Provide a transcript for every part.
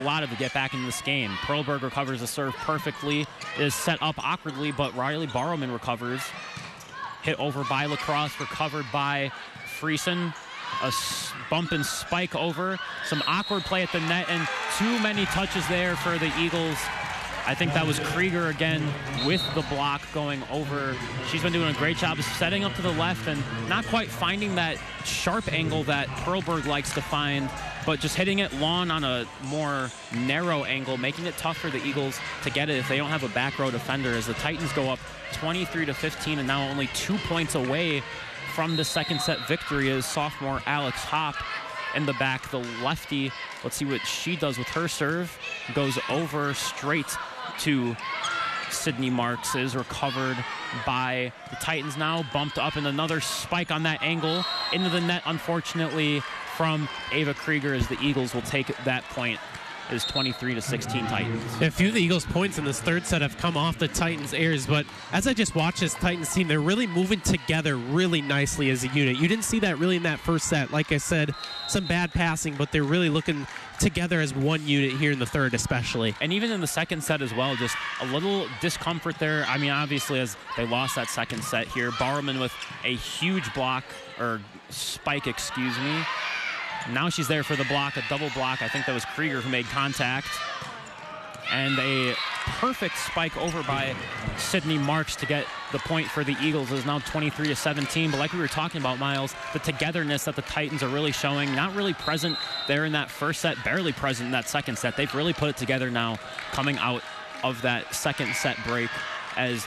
a lot to get back into this game. Perlberg recovers the serve perfectly, is set up awkwardly, but Riley Barrowman recovers. Hit over by Lacrosse, recovered by Friesen. A bump and spike over. Some awkward play at the net, and too many touches there for the Eagles. I think that was Krieger again with the block going over. She's been doing a great job of setting up to the left and not quite finding that sharp angle that Perlberg likes to find, but just hitting it long on a more narrow angle, making it tough for the Eagles to get it if they don't have a back row defender, as the Titans go up 23-15 and now only 2 points away from the second set victory is sophomore Alex Hopp in the back, the lefty. Let's see what she does with her serve. Goes over straight to Sydney Marks, is recovered by the Titans now, bumped up, and another spike on that angle into the net, unfortunately, from Ava Krieger, as the Eagles will take that point. It is 23-16 Titans. A few of the Eagles' points in this third set have come off the Titans' airs, but as I just watched this Titans team, they're really moving together really nicely as a unit. You didn't see that really in that first set. Like I said, some bad passing, but they're really looking together as one unit here in the third especially. And even in the second set as well, just a little discomfort there. I mean, obviously, as they lost that second set here, Barrowman with a huge block, or spike, excuse me. Now she's there for the block, a double block. I think that was Krieger who made contact. And a perfect spike over by Sydney Marks to get the point for the Eagles. It is now 23-17. But like we were talking about, Miles, the togetherness that the Titans are really showing, not really present there in that first set, barely present in that second set. They've really put it together now coming out of that second set break, as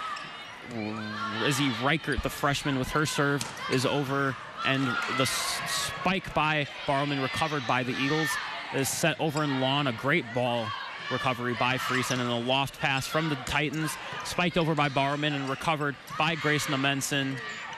Izzy Reichert, the freshman, with her serve is over, and the spike by Barrowman, recovered by the Eagles, is set over in lawn. A great ball recovery by Friesen, and a loft pass from the Titans, spiked over by Barrowman and recovered by Grace Namenson.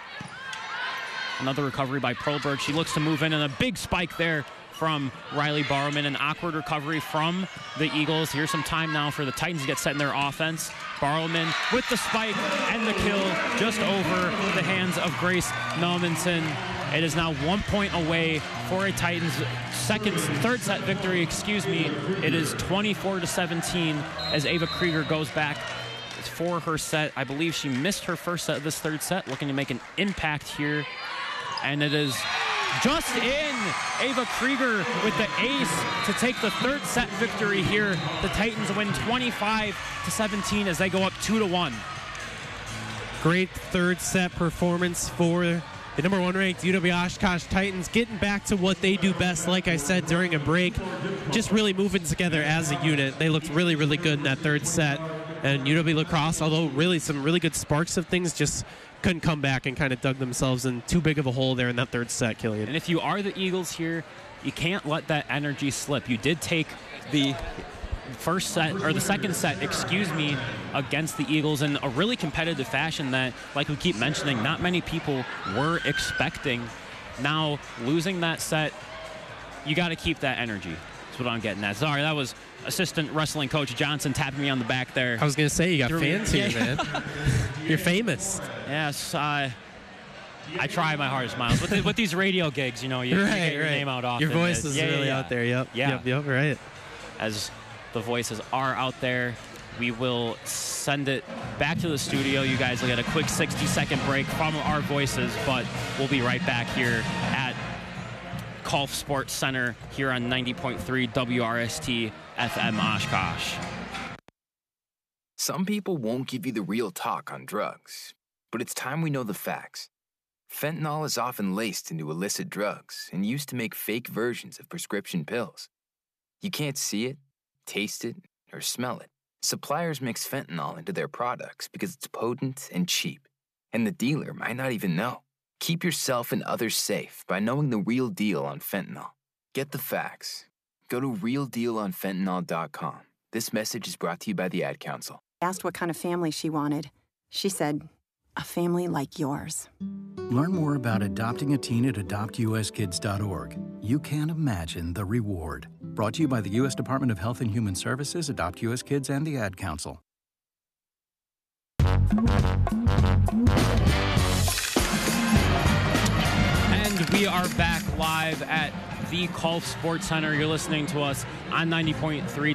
Another recovery by Perlberg. She looks to move in, and a big spike there from Riley Barrowman. An awkward recovery from the Eagles. Here's some time now for the Titans to get set in their offense. Barrowman with the spike and the kill just over the hands of Grace Namenson. It is now 1 point away for a Titans third set victory, excuse me. It is 24-17 as Ava Krieger goes back for her set. I believe she missed her first set of this third set, looking to make an impact here. And it is just in. Ava Krieger with the ace to take the third set victory here. The Titans win 25-17 as they go up 2-1. Great third set performance for the number one ranked UW Oshkosh Titans, getting back to what they do best, like I said during a break, just really moving together as a unit. They looked really, really good in that third set. And UW Lacrosse, although really some really good sparks of things, just couldn't come back and kind of dug themselves in too big of a hole there in that third set, Killian. And if you are the Eagles here, you can't let that energy slip. You did take the first set, or the second set, excuse me, against the Eagles in a really competitive fashion that, like we keep mentioning, not many people were expecting. Now, losing that set, you got to keep that energy. That's what I'm getting at. Sorry, that was assistant wrestling coach Johnson tapping me on the back there. I was going to say, you got fans here, man. You're famous. Yes, I try my hardest, Miles. With these radio gigs, you know, you get your name out often. Your voice is really out there, yep. Yeah. Yep, right. As the voices are out there, we will send it back to the studio. You guys will get a quick 60-second break from our voices, but we'll be right back here at Kolf Sports Center here on 90.3 WRST FM Oshkosh. Some people won't give you the real talk on drugs, but it's time we know the facts. Fentanyl is often laced into illicit drugs and used to make fake versions of prescription pills. You can't see it, taste it, or smell it. Suppliers mix fentanyl into their products because it's potent and cheap, and the dealer might not even know. Keep yourself and others safe by knowing the real deal on fentanyl. Get the facts. Go to realdealonfentanyl.com. This message is brought to you by the Ad Council. Asked what kind of family she wanted. She said, a family like yours. Learn more about adopting a teen at adoptuskids.org. You can't imagine the reward. Brought to you by the U.S. Department of Health and Human Services, Adopt U.S. Kids, and the Ad Council. And we are back live at the Colf Sports Center. You're listening to us on 90.3